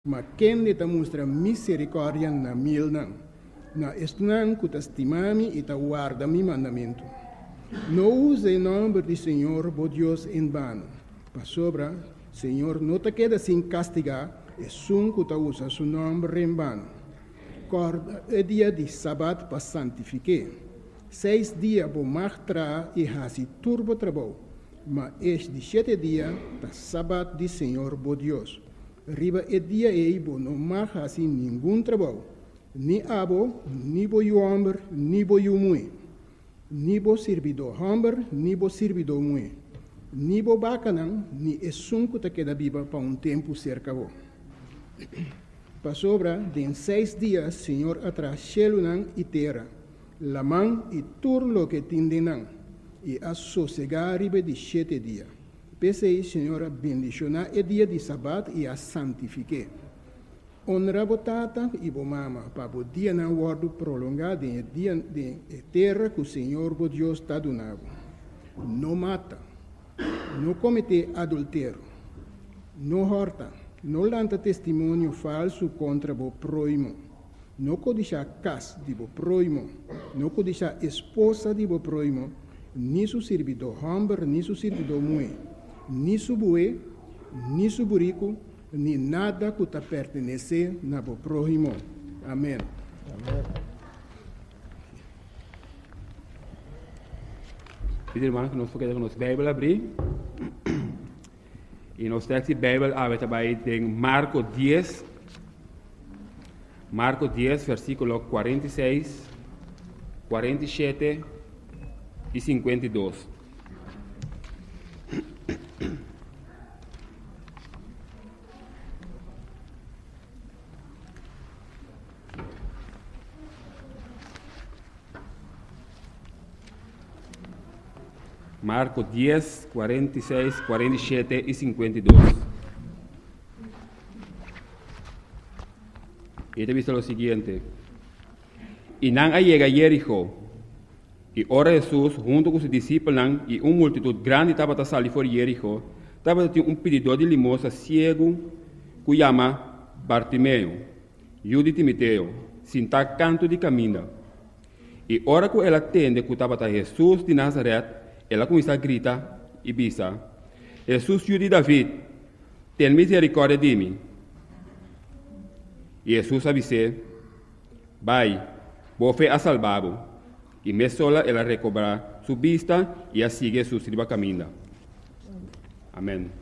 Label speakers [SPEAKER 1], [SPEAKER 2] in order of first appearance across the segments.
[SPEAKER 1] mas quem te mostra misericórdia na mil não. Na estnan que te estimami e te guarda mi mandamento. Não use o nome do Senhor, bo Deus, em vano. Para sobra, Senhor, não te queda sem castigar, e sun que te usa seu nome em vano. Corda é dia de sábado para santificar. 6 dias bo martra e hasi turbo trabalho, mas este de 7 dias, ta sábado de Senhor, bo Deus. Riba é dia e bo não mar hasi nenhum trabalho. Ni abo, ni bo homem, ni bo mui. Ni bo servidor homem, ni bo servidor mui. Ni bo bacanão, ni é sunco te queda viva para tempo cerca bo. Para sobra, de 6 dias, Senhor atrás chelunan e terra, la man e turlo que tindenan, e a sossegar riba de 7 dias. Pensei, Senhor, bendicionar o dia de sábado e a santifique. Honra bo tata e bo mama, para o dia não guardo prolongado em dia de terra que o Senhor, bo Deus, está donando. Não mata, não comete adultério, não horta, não lanta testemunho falso contra o próximo, não codicia casa de o próximo, não codicia esposa de o próximo, nem su servidor homem, nem su servidor mulher, nem su bue, nem su burico, nem nada que te pertenece na o próximo. Amém.
[SPEAKER 2] Amém.
[SPEAKER 3] Pedir, irmão, que nós podemos nossa Bíblia abrir. E nós temos a Bíblia aberta em Marcos 10. Marcos 10, versículo 46, 47 e 52. Marcos 10, 46, 47 e 52. Y te he visto lo siguiente. Y nan llega a Jericó. Y ora Jesús, junto con sus discípulos, y una multitud grande estaba a salir por Jericó. Estaba un pedidor de limosna ciego, que llama Bartimeo, hijo de Timoteo, sin estar canto de camino. Y ora que él atende que estaba a Jesús de Nazaret, ela começa a gritar e bisa: Jesus, filho de David, tem misericórdia de mim. E Jesus avisou: vai, vou a salvá-lo. E me sola ela recobrar sua vista e a sigue sua sirva caminho. Amém.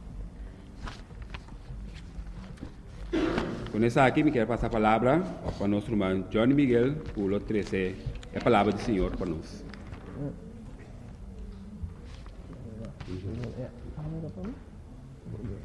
[SPEAKER 3] Com essa aqui, me quero passar a palavra para o nosso irmão Johnny Miguel, por 13, a palavra do Senhor para nós.